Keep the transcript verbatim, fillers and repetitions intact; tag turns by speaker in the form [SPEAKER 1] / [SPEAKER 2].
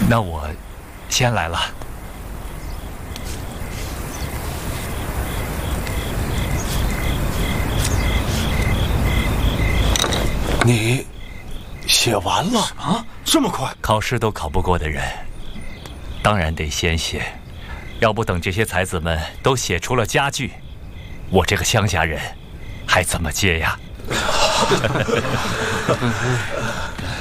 [SPEAKER 1] 那我先来了。
[SPEAKER 2] 你写完了
[SPEAKER 3] 啊？这么快？
[SPEAKER 1] 考试都考不过的人，当然得先写，要不等这些才子们都写出了佳句，我这个乡下人还怎么接呀？